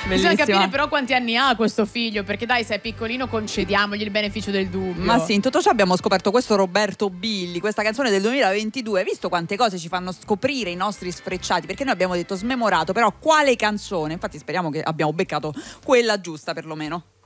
Bisogna capire però quanti anni ha questo figlio, perché dai, se è piccolino concediamogli il beneficio del dubbio. Ma sì, in tutto ciò abbiamo scoperto questo Roberto Billi, questa canzone del 2022. Hai visto quante cose ci fanno scoprire i nostri sfrecciati? Perché noi abbiamo detto smemorato, però quale canzone? Infatti speriamo che abbiamo beccato quella giusta perlomeno.